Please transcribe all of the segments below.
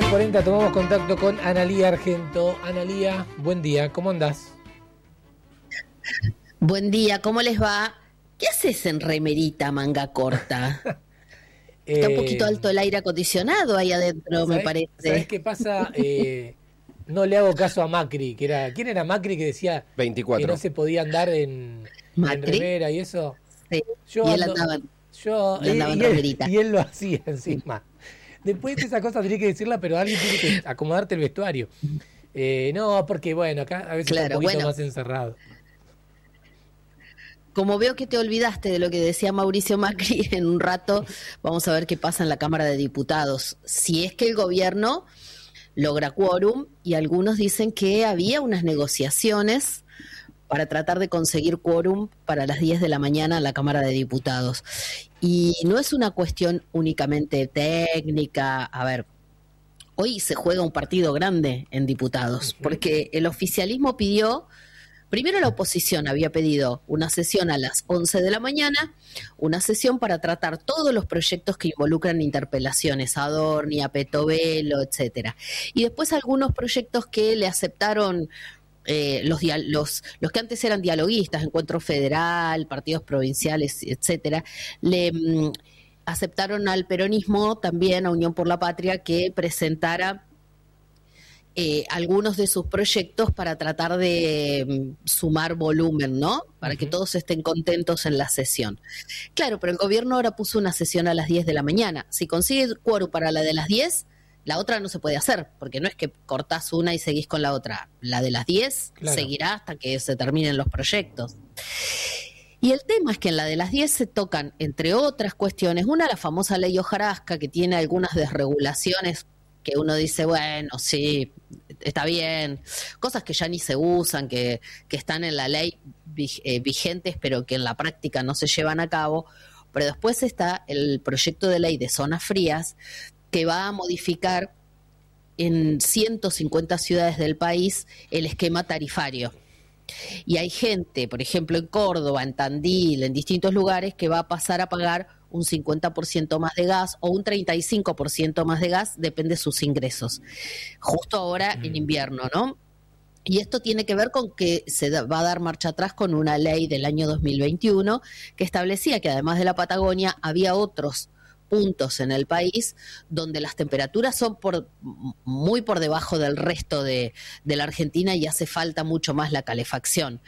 19:40 tomamos contacto con Analía Argento. Analía, buen día, ¿cómo andás? Buen día, ¿cómo les va? ¿Qué haces en remerita manga corta? Está un poquito alto el aire acondicionado ahí adentro, me parece. ¿Sabés qué pasa? No le hago caso a Macri, que era... ¿Quién era Macri que decía 24. que no se podía andar en remera y eso? Sí, Yo y él andaba en remerita. Y él lo hacía encima. Después de esa cosa tenía que decirla, pero alguien tiene que acomodarte el vestuario. No, porque bueno, acá a veces está un poquito más encerrado. Como veo que te olvidaste de lo que decía Mauricio Macri, en un rato vamos a ver qué pasa en la Cámara de Diputados. Si es que el gobierno logra quórum, y algunos dicen que había unas negociaciones para tratar de conseguir quórum para las 10 de la mañana en la Cámara de Diputados. Y no es una cuestión únicamente técnica. A ver, hoy se juega un partido grande en diputados, porque el oficialismo pidió... Primero la oposición había pedido una sesión a las 11 de la mañana, una sesión para tratar todos los proyectos que involucran interpelaciones, a Adorni, a Petovelo, etcétera. Y después algunos proyectos que le aceptaron los que antes eran dialoguistas, Encuentro Federal, partidos provinciales, etcétera, le aceptaron al peronismo, también a Unión por la Patria, que presentara algunos de sus proyectos para tratar de sumar volumen, ¿no? Para que todos estén contentos en la sesión. Claro, pero el gobierno ahora puso una sesión a las 10 de la mañana. Si consigue quórum para la de las 10, la otra no se puede hacer, porque no es que cortás una y seguís con la otra. La de las 10 seguirá hasta que se terminen los proyectos. Y el tema es que en la de las 10 se tocan, entre otras cuestiones, una, la famosa ley Hojarasca, que tiene algunas desregulaciones que uno dice, bueno, sí, está bien, cosas que ya ni se usan, que están en la ley vigentes, pero que en la práctica no se llevan a cabo. Pero después está el proyecto de ley de zonas frías, que va a modificar en 150 ciudades del país el esquema tarifario. Y hay gente, por ejemplo, en Córdoba, en Tandil, en distintos lugares, que va a pasar a pagar un 50% más de gas o un 35% más de gas, depende de sus ingresos. Justo ahora en invierno, ¿no? Y esto tiene que ver con que se va a dar marcha atrás con una ley del año 2021 que establecía que además de la Patagonia había otros puntos en el país donde las temperaturas son muy por debajo del resto de la Argentina y hace falta mucho más la calefacción.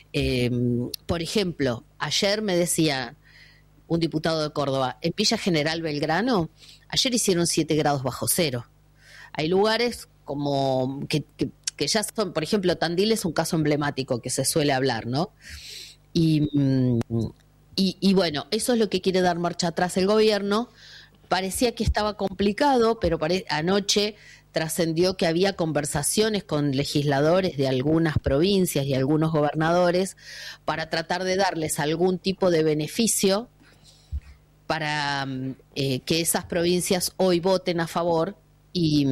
Por ejemplo, ayer me decía un diputado de Córdoba, en Villa General Belgrano, ayer hicieron 7 grados bajo cero. Hay lugares como que ya son, por ejemplo, Tandil es un caso emblemático que se suele hablar, ¿no? Y bueno, eso es lo que quiere dar marcha atrás el gobierno. Parecía que estaba complicado, pero anoche trascendió que había conversaciones con legisladores de algunas provincias y algunos gobernadores para tratar de darles algún tipo de beneficio para que esas provincias hoy voten a favor y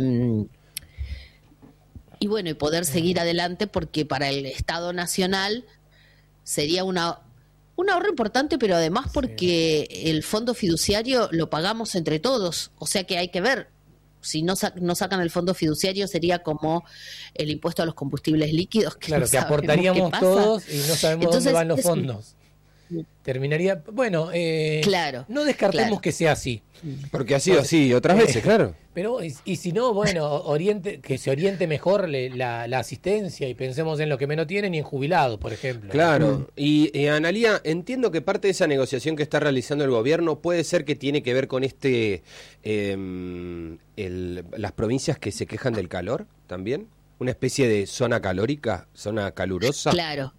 bueno, y poder seguir adelante, porque para el Estado Nacional sería un ahorro importante, pero además porque el fondo fiduciario lo pagamos entre todos, o sea que hay que ver, si no sacan el fondo fiduciario sería como el impuesto a los combustibles líquidos. Claro, que aportaríamos todos y no sabemos dónde van los fondos. Terminaría, bueno, claro, no descartemos que sea así. Porque ha sido así otras veces, claro. Pero, y si no, bueno, que se oriente mejor la asistencia y pensemos en lo que menos tienen y en jubilados, por ejemplo. Claro, y Analía, entiendo que parte de esa negociación que está realizando el gobierno puede ser que tiene que ver con las provincias que se quejan del calor, también. Una especie de zona calórica, zona calurosa. Claro,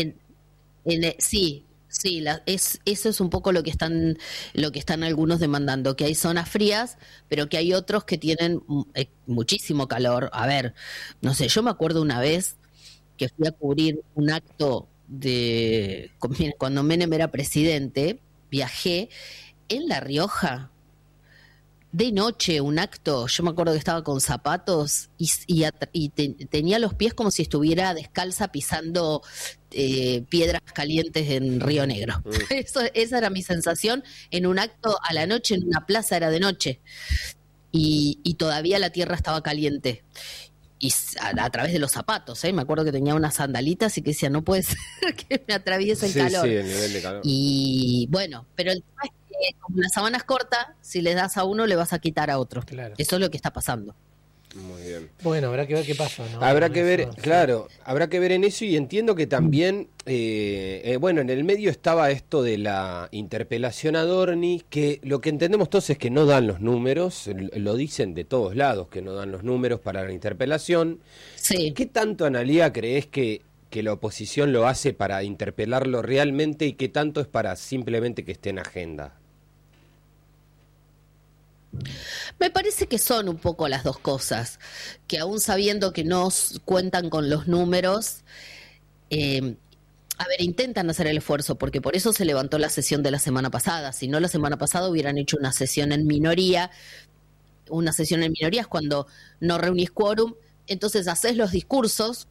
sí. Sí, eso es un poco lo que están algunos demandando, que hay zonas frías, pero que hay otros que tienen muchísimo calor. A ver, no sé, yo me acuerdo una vez que fui a cubrir un acto cuando Menem era presidente, viajé en La Rioja, de noche, un acto, yo me acuerdo que estaba con zapatos y tenía los pies como si estuviera descalza pisando piedras calientes en Río Negro. Esa era mi sensación en un acto a la noche, en una plaza, era de noche. y todavía la tierra estaba caliente. Y a través de los zapatos, me acuerdo que tenía unas sandalitas y que decía, no puede ser que me atraviese el calor. Sí, el nivel de calor. Y bueno, pero el tema es que como la sábana es corta, si le das a uno, le vas a quitar a otro. Claro. Eso es lo que está pasando. Muy bien. Bueno, habrá que ver qué pasa, ¿no? Habrá Con que ver, eso, claro, habrá que ver en eso, y entiendo que también, bueno, en el medio estaba esto de la interpelación a Adorni, que lo que entendemos todos es que no dan los números, lo dicen de todos lados, que no dan los números para la interpelación. Sí. ¿Qué tanto, Analía, crees que la oposición lo hace para interpelarlo realmente y qué tanto es para simplemente que esté en agenda? Me parece que son un poco las dos cosas, que aún sabiendo que no cuentan con los números, intentan hacer el esfuerzo, porque por eso se levantó la sesión de la semana pasada. Si no, la semana pasada hubieran hecho una sesión en minoría. Una sesión en minoría es cuando no reunís quórum, entonces haces los discursos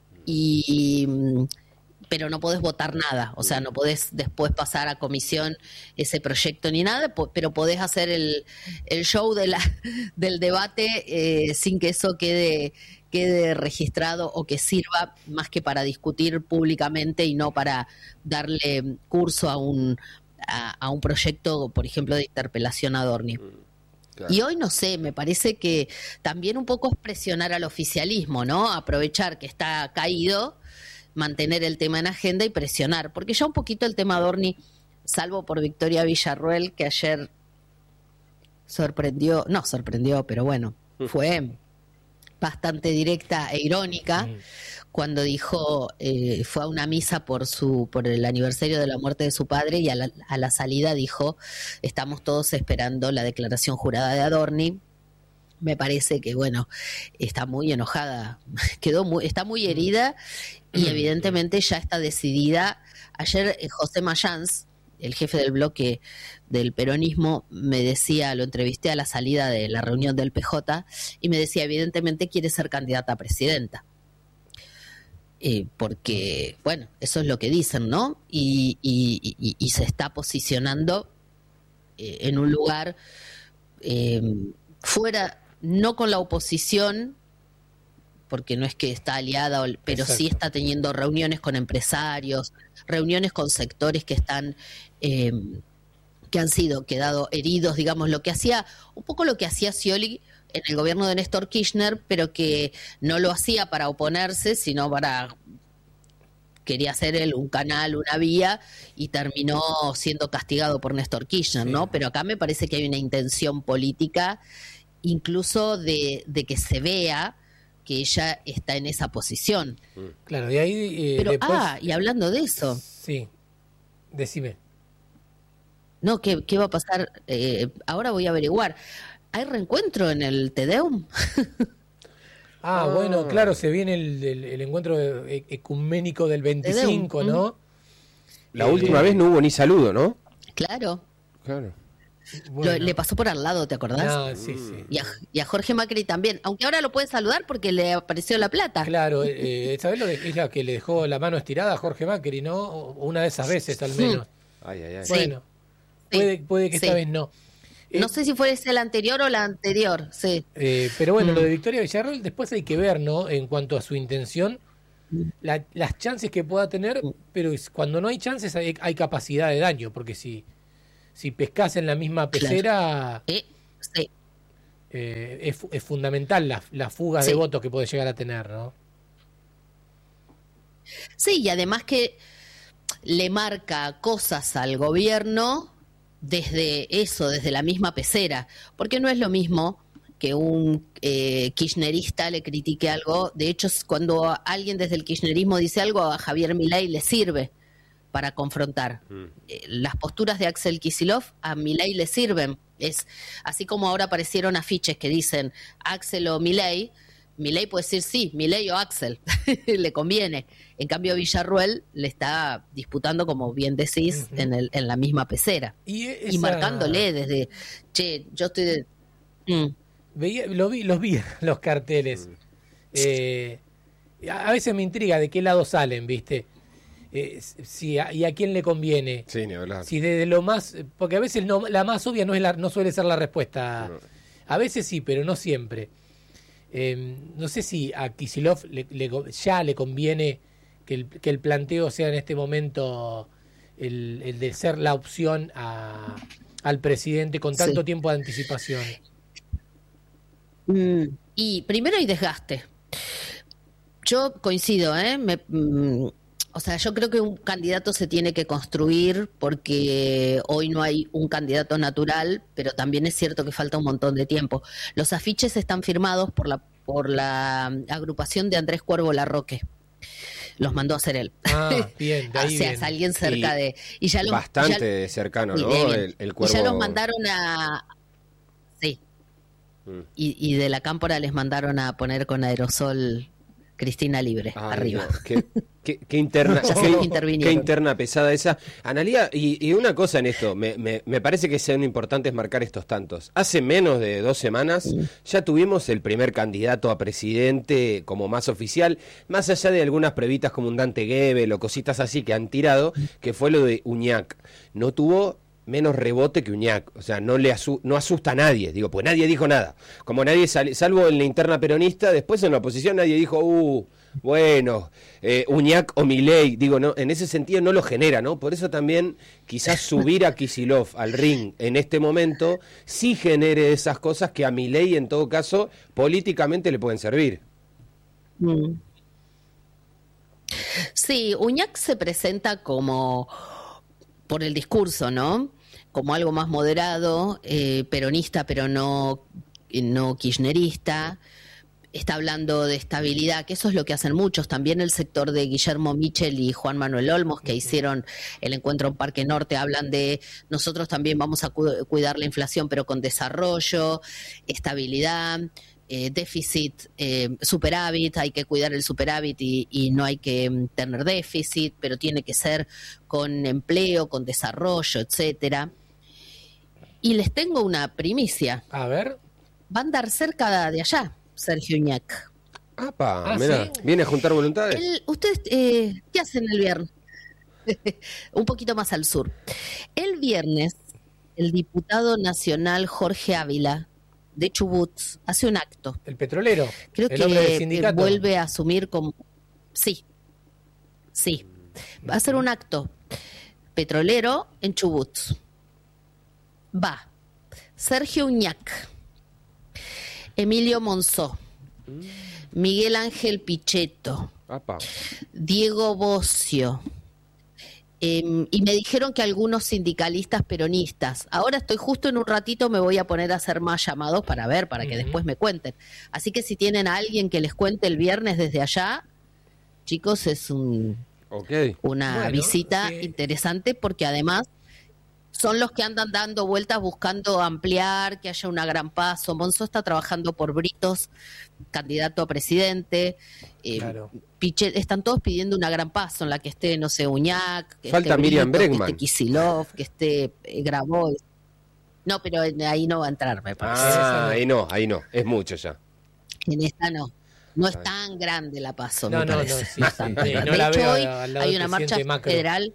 pero no podés votar nada, o sea, no podés después pasar a comisión ese proyecto ni nada, pero podés hacer el show del debate sin que eso quede registrado o que sirva más que para discutir públicamente y no para darle curso a un proyecto, por ejemplo, de interpelación a Adorni. Claro. Y hoy no sé, me parece que también un poco es presionar al oficialismo, ¿no? Aprovechar que está caído, mantener el tema en agenda y presionar, porque ya un poquito el tema Adorni, salvo por Victoria Villarruel, que ayer sorprendió, pero bueno, fue bastante directa e irónica cuando dijo, fue a una misa por el aniversario de la muerte de su padre y a la salida dijo, estamos todos esperando la declaración jurada de Adorni. Me parece que, bueno, está muy enojada, está muy herida y evidentemente ya está decidida. Ayer José Mayans, el jefe del bloque del peronismo, me decía, lo entrevisté a la salida de la reunión del PJ, y me decía, evidentemente quiere ser candidata a presidenta. Porque, bueno, eso es lo que dicen, ¿no? Y se está posicionando en un lugar fuera, no con la oposición, porque no es que está aliada, pero Exacto. Sí está teniendo reuniones con empresarios, reuniones con sectores que están que han quedado heridos, digamos, un poco lo que hacía Scioli en el gobierno de Néstor Kirchner, pero que no lo hacía para oponerse, sino quería hacer él un canal, una vía, y terminó siendo castigado por Néstor Kirchner, sí. ¿No? Pero acá me parece que hay una intención política, incluso de que se vea que ella está en esa posición. Claro, de ahí pero después... y hablando de eso. Sí, decime. No, ¿qué va a pasar? Ahora voy a averiguar. ¿Hay reencuentro en el Te Deum? Bueno, claro, se viene el encuentro ecuménico del 25, ¿no? La última vez no hubo ni saludo, ¿no? Claro. Bueno. Le pasó por al lado, ¿te acordás? Sí, sí. Y a Jorge Macri también, aunque ahora lo puede saludar porque le apareció la plata. Claro, ¿sabés es la que le dejó la mano estirada a Jorge Macri, ¿no? Una de esas veces al menos. Ay. Bueno, puede que esta vez no. No sé si fue el anterior o la anterior, sí. Pero bueno, lo de Victoria Villarruel después hay que ver, ¿no? En cuanto a su intención, las chances que pueda tener, pero cuando no hay chances hay capacidad de daño, porque si pescas en la misma pecera, claro. Sí. Es fundamental la fuga de votos que puede llegar a tener, ¿no? Sí, y además que le marca cosas al gobierno desde la misma pecera, porque no es lo mismo que un kirchnerista le critique algo. De hecho, cuando alguien desde el kirchnerismo dice algo, a Javier Milei le sirve para confrontar. Las posturas de Axel Kicillof a Milei le sirven. Es así como ahora aparecieron afiches que dicen Axel o Milei. Milei puede decir sí, Milei o Axel, le conviene. En cambio, Villarruel le está disputando, como bien decís, en la misma pecera. Y marcándole desde, yo estoy los vi los carteles. A veces me intriga de qué lado salen, ¿viste? Y a quién le conviene. Sí, ni hablar. Si desde lo más, porque a veces la más obvia no suele ser la respuesta A veces sí, pero no siempre. No sé si a Kicillof ya le conviene que el planteo sea en este momento el de ser la opción al presidente con tanto tiempo de anticipación. Y primero hay desgaste. Yo coincido, o sea, yo creo que un candidato se tiene que construir porque hoy no hay un candidato natural, pero también es cierto que falta un montón de tiempo. Los afiches están firmados por la agrupación de Andrés Cuervo Larroque. Los mandó a hacer él. Bien, de ahí o sea, es alguien cerca de... Y ya bastante cercano, ¿no? El Cuervo... Y ya los mandaron a... Sí. Y de la Cámpora les mandaron a poner con aerosol Cristina Libre arriba. No. Qué interna pesada esa. Analía, y una cosa en esto, me parece que sean importantes marcar estos tantos. Hace menos de 2 semanas ya tuvimos el primer candidato a presidente como más oficial, más allá de algunas previtas como un Dante Gebel o cositas así que han tirado, que fue lo de Uñac. No tuvo menos rebote que Uñac, o sea, no asusta a nadie, digo, pues nadie dijo nada, como nadie salvo en la interna peronista, después en la oposición nadie dijo, bueno, Uñac o Milei, digo, no, en ese sentido no lo genera, ¿no? Por eso también quizás subir a Kicillof al ring en este momento sí genere esas cosas que a Milei en todo caso políticamente le pueden servir. Sí, Uñac se presenta como, por el discurso, ¿no? Como algo más moderado, peronista, pero no kirchnerista. Está hablando de estabilidad, que eso es lo que hacen muchos. También el sector de Guillermo Michel y Juan Manuel Olmos, que hicieron el encuentro en Parque Norte, hablan de nosotros también vamos a cuidar la inflación, pero con desarrollo, estabilidad, déficit, superávit, hay que cuidar el superávit y no hay que tener déficit, pero tiene que ser con empleo, con desarrollo, etcétera. Y les tengo una primicia. A ver. Va a andar cerca de allá, Sergio Uñac. Mira, ¿sí? ¿Viene a juntar voluntades? ¿Ustedes qué hacen el viernes? Un poquito más al sur. El viernes, el diputado nacional Jorge Ávila de Chubut hace un acto. El petrolero. Creo el hombre del que sindicato. Vuelve a asumir como... Sí. Va a hacer un acto petrolero en Chubut. Va Sergio Uñac, Emilio Monzó, Miguel Ángel Pichetto, Diego Bocio, y me dijeron que algunos sindicalistas peronistas. Ahora estoy justo en un ratito, me voy a poner a hacer más llamados para que después me cuenten. Así que si tienen a alguien que les cuente el viernes desde allá, chicos, es una visita interesante, porque además son los que andan dando vueltas buscando ampliar, que haya una gran paso. Monzó está trabajando por Britos, candidato a presidente. Claro. Están todos pidiendo una gran paso en la que esté, no sé, Uñac, que falta esté Miriam Brito, Bregman, que esté Kicillof, que esté Grabois. No, pero ahí no va a entrar, me parece. Ahí no, es mucho ya. En esta no. No es tan grande la paso, me parece. Sí, bastante. sí. De No la hecho, veo hoy al lado hay del una marcha presidente Macro. federal.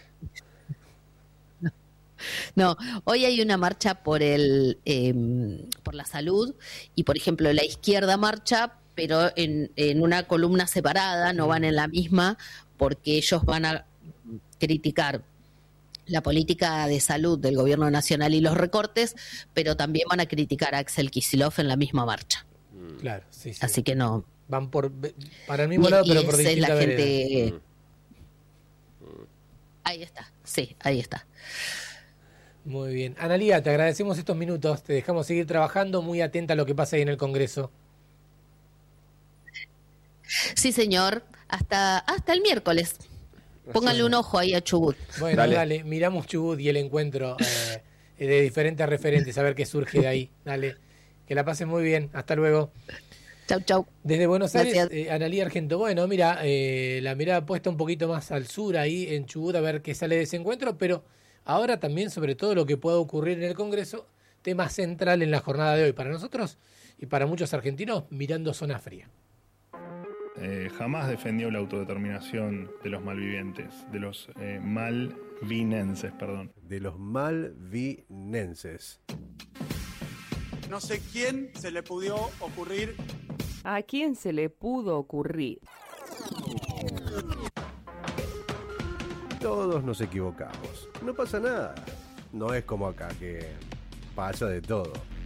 No, hoy hay una marcha por la salud, y por ejemplo la izquierda marcha, pero en una columna separada, no van en la misma, porque ellos van a criticar la política de salud del gobierno nacional y los recortes, pero también van a criticar a Axel Kicillof en la misma marcha. Claro, sí. Así que no. Van para el mismo lado, pero por esa es distinta la vereda. gente. Ahí está, sí, ahí está. Muy bien. Analía, te agradecemos estos minutos, te dejamos seguir trabajando, muy atenta a lo que pasa ahí en el Congreso. Sí, señor, hasta el miércoles. Pónganle un ojo ahí a Chubut. Bueno, dale, miramos Chubut y el encuentro de diferentes referentes, a ver qué surge de ahí. Dale, que la pasen muy bien, hasta luego. Chau. Desde Buenos Gracias. Aires, Analía Argento. Bueno, mira, la mirada puesta un poquito más al sur ahí en Chubut, a ver qué sale de ese encuentro, pero ahora también sobre todo lo que pueda ocurrir en el Congreso, tema central en la jornada de hoy para nosotros y para muchos argentinos, mirando zona fría. Jamás defendió la autodeterminación de los malvivientes, de los malvinenses, perdón. De los malvinenses. No sé quién se le pudo ocurrir. ¿A quién se le pudo ocurrir? Todos nos equivocamos. No pasa nada. No es como acá que pasa de todo.